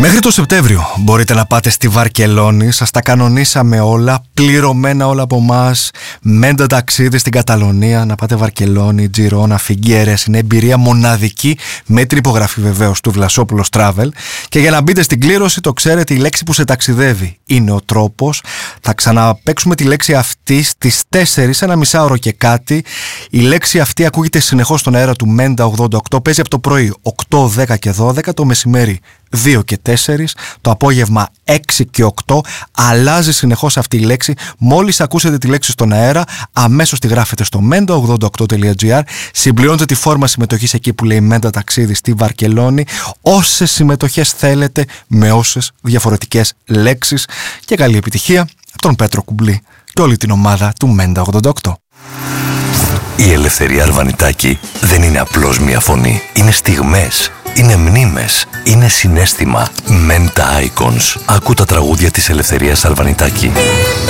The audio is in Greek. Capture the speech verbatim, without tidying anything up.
Μέχρι το Σεπτέμβριο μπορείτε να πάτε στη Βαρκελόνη. Σας τα κανονίσαμε όλα, πληρωμένα όλα από εμάς. Μέντα ταξίδι στην Καταλωνία, να πάτε Βαρκελόνη, Τζιρόνα, Φιγκέρες. Είναι εμπειρία μοναδική, με την υπογραφή βεβαίως του Βλασόπουλος Travel. Και για να μπείτε στην κλήρωση, το ξέρετε, η λέξη που σε ταξιδεύει είναι ο τρόπος. Θα ξαναπαίξουμε τη λέξη αυτή στις τέσσερις, ένα μισάωρο και κάτι. Η λέξη αυτή ακούγεται συνεχώς στον αέρα του Μέντα ογδόντα οκτώ. Παίζει από το πρωί οκτώ, δέκα και δώδεκα, το μεσημέρι δύο και τέσσερα, το απόγευμα έξι και οκτώ. Αλλάζει συνεχώς αυτή η λέξη. Μόλις ακούσετε τη λέξη στον αέρα, αμέσως τη γράφετε στο μέντα ογδόντα οκτώ τελεία τζι άρ, συμπληρώνετε τη φόρμα συμμετοχής εκεί που λέει Μέντα ταξίδι στη Βαρκελόνη, όσες συμμετοχές θέλετε, με όσες διαφορετικές λέξεις. Και καλή επιτυχία από τον Πέτρο Κουμπλή και όλη την ομάδα του Μέντα ογδόντα οκτώ. Η Ελευθερία Αρβανιτάκη δεν είναι απλώς μια φωνή. Είναι στιγμές, είναι μνήμες, είναι συναίσθημα. Menta Icons. Ακού τα τραγούδια της Ελευθερίας Αρβανιτάκη.